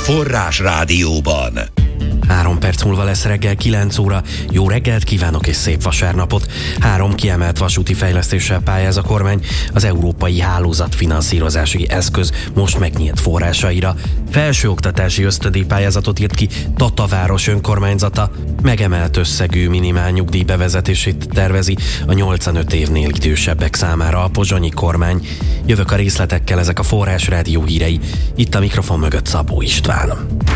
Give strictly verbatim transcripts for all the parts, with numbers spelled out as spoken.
Forrás Rádióban. Három perc múlva lesz reggel kilenc óra. Jó reggelt kívánok és szép vasárnapot. Három kiemelt vasúti fejlesztéssel pályáz a kormány az Európai Hálózatfinanszírozási Eszköz most megnyílt forrásaira. Felsőoktatási ösztöndíj pályázatot írt ki Tataváros önkormányzata. Megemelt összegű minimál nyugdíj bevezetését tervezi a nyolcvanöt évnél idősebbek számára a pozsonyi kormány. Jövök a részletekkel, ezek a Forrás Rádió hírei. Itt a mikrofon mögött Szabó István.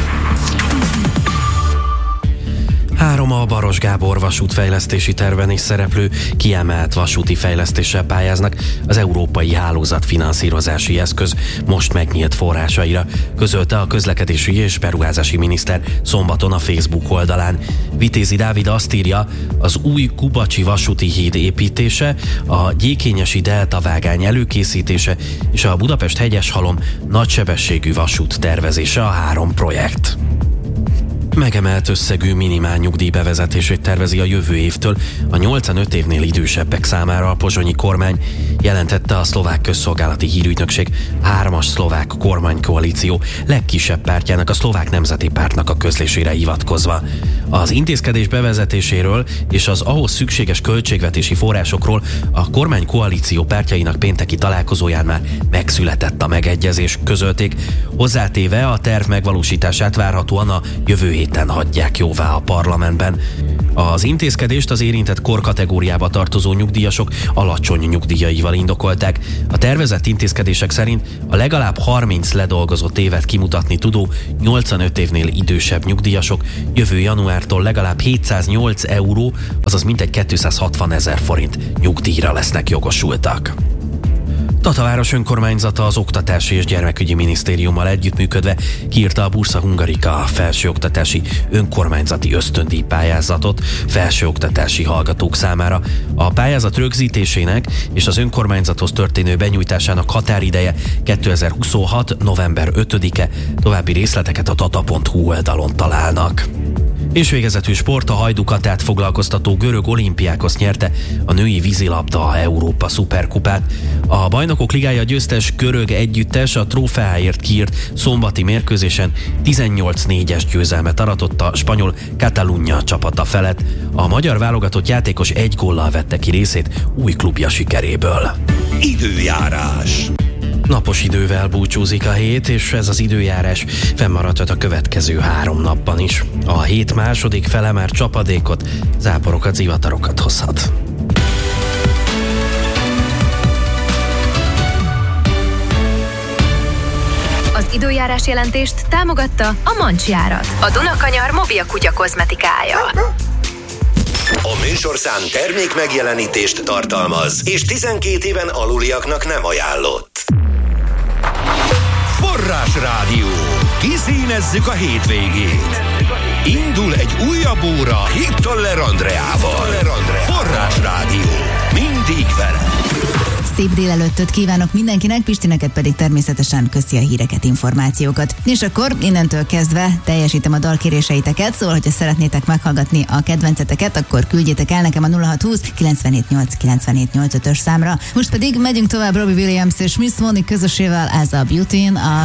Három a Baros Gábor vasútfejlesztési terven is szereplő kiemelt vasúti fejlesztéssel pályáznak az Európai Hálózatfinanszírozási Eszköz most megnyílt forrásaira, közölte a közlekedési és beruházási miniszter szombaton a Facebook oldalán. Vitézi Dávid azt írja, az új Kubacsi vasúti híd építése, a Gyékényesi Delta vágány előkészítése és a Budapest-Hegyeshalom nagysebességű vasút tervezése a három projekt. Megemelt összegű minimál nyugdíj bevezetését tervezi a jövő évtől a nyolcvanöt évnél idősebbek számára a pozsonyi kormány, jelentette a szlovák közszolgálati hírügynökség hármas szlovák kormánykoalíció legkisebb pártjának, a Szlovák Nemzeti Pártnak a közlésére hivatkozva. Az intézkedés bevezetéséről és az ahhoz szükséges költségvetési forrásokról a kormánykoalíció pártjainak pénteki találkozóján már megszületett a megegyezés, közölték, hozzátéve a terv megvalósítását várhatóan a jövő héten hagyják jóvá a parlamentben. Az intézkedést az érintett korkategóriába tartozó nyugdíjasok alacsony nyugdíjaival indokolták. A tervezett intézkedések szerint a legalább harminc ledolgozott évet kimutatni tudó nyolcvanöt évnél idősebb nyugdíjasok jövő januártól legalább hétszáznyolc euró, azaz mintegy kétszázhatvan ezer forint nyugdíjra lesznek jogosultak. Tataváros önkormányzata az Oktatási és Gyermekügyi Minisztériummal együttműködve kiírta a Bursa Hungarica felsőoktatási önkormányzati ösztöndíj pályázatot felsőoktatási hallgatók számára. A pályázat rögzítésének és az önkormányzathoz történő benyújtásának határideje kétezer-huszonhat. november ötödike, további részleteket a tata pont hu oldalon találnak. És végezetül sport, a Hajdukatát foglalkoztató görög Olimpiákos nyerte a női vízilabda Európa szuperkupát. A Bajnokok Ligája győztes görög együttes a trófeáért kiírt szombati mérkőzésen tizennyolc négyes győzelmet aratott a spanyol Catalunya csapata felett. A magyar válogatott játékos egy góllal vette ki részét új klubja sikeréből. Időjárás. Napos idővel búcsúzik a hét, és ez az időjárás fennmaradhat a következő három napban is. A hét második fele már csapadékot, záporokat, zivatarokat hozhat. Az időjárás jelentést támogatta a Mancsjárat, a Dunakanyar mobil kutya kozmetikája. A műsorszám termék megjelenítést tartalmaz, és tizenkét éven aluliaknak nem ajánlott. Forrás Rádió. Kiszínezzük a hétvégét. Indul egy újabb óra Hittoller Andreával. Forrás Rádió. Mindig vele. Szép délelőttöt kívánok mindenkinek, Pistineket pedig természetesen köszi a híreket, információkat. És akkor innentől kezdve teljesítem a dalkéréseiteket, szóval, hogyha szeretnétek meghallgatni a kedvenceteket, akkor küldjétek el nekem a nulla hat húsz kilencvenhét nyolc kilencvenhét nyolc ötös számra. Most pedig megyünk tovább Robbie Williams és Miss Money közösével, as a Beauty-n, a